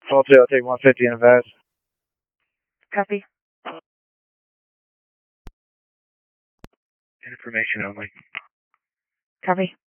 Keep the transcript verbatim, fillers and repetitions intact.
Call two, I'll take one fifty in advance. Copy. Information only. Copy.